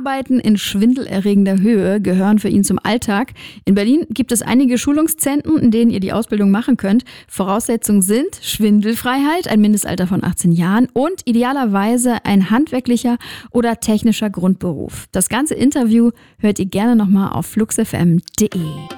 Arbeiten in schwindelerregender Höhe gehören für ihn zum Alltag. In Berlin gibt es einige Schulungszentren, in denen ihr die Ausbildung machen könnt. Voraussetzungen sind Schwindelfreiheit, ein Mindestalter von 18 Jahren und idealerweise ein handwerklicher oder technischer Grundberuf. Das ganze Interview hört ihr gerne nochmal auf fluxfm.de.